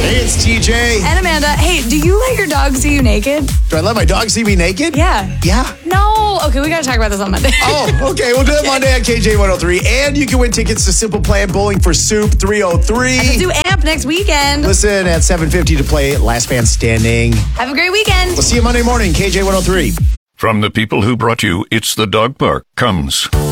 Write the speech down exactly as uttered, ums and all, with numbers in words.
Hey, it's T J. And Amanda. Hey, do you let your dog see you naked? Do I let my dog see me naked? Yeah. Yeah. No. Okay, we got to talk about this on Monday. Oh, okay. We'll do it Monday on K J one oh three. And you can win tickets to Simple Plan Bowling for Soup three oh three. Let's do A M P next weekend. Listen at seven fifty to play Last Man Standing. Have a great weekend. We'll see you Monday morning, K J one oh three. From the people who brought you It's the Dog Park comes